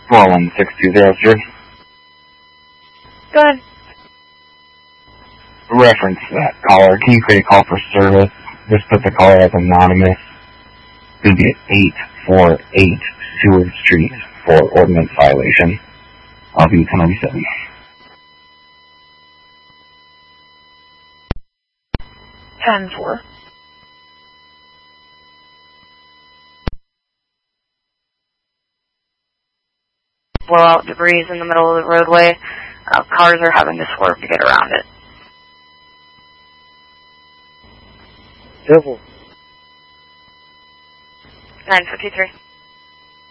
41620, sir. Go ahead. Reference that caller. Can you create a call for service? Just put the caller as anonymous. It's going to be at 848 Seward Street for ordinance violation. I'll be 1097. 10-4. Blowout debris in the middle of the roadway. Cars are having to swerve to get around it. 10-4. 953.